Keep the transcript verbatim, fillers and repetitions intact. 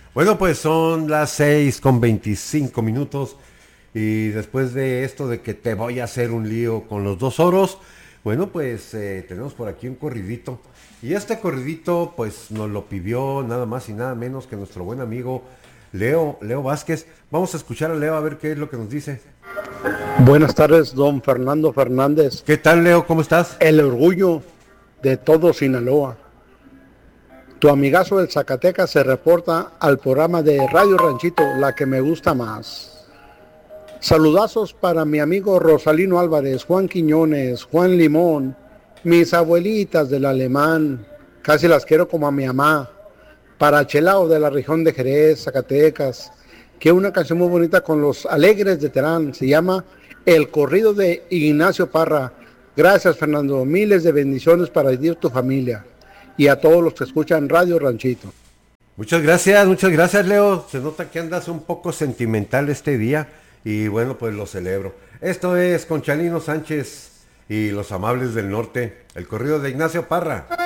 Bueno, pues son las seis con veinticinco minutos y después de esto de que te voy a hacer un lío con los dos oros, bueno, pues eh, tenemos por aquí un corridito. Y este corridito pues nos lo pidió nada más y nada menos que nuestro buen amigo Leo, Leo Vázquez. Vamos a escuchar a Leo a ver qué es lo que nos dice. Buenas tardes, don Fernando Fernández. ¿Qué tal, Leo? ¿Cómo estás? El orgullo de todo Sinaloa. Tu amigazo del Zacatecas se reporta al programa de Radio Ranchito, la que me gusta más. Saludazos para mi amigo Rosalino Álvarez, Juan Quiñones, Juan Limón, mis abuelitas del Alemán, casi las quiero como a mi mamá. Para Chelao de la región de Jerez, Zacatecas, que una canción muy bonita con los Alegres de Terán, se llama El Corrido de Ignacio Parra. Gracias, Fernando, miles de bendiciones para ti y tu familia, y a todos los que escuchan Radio Ranchito. Muchas gracias, muchas gracias, Leo. Se nota que andas un poco sentimental este día y bueno, pues lo celebro. Esto es Conchalino Sánchez y los Amables del Norte, el corrido de Ignacio Parra.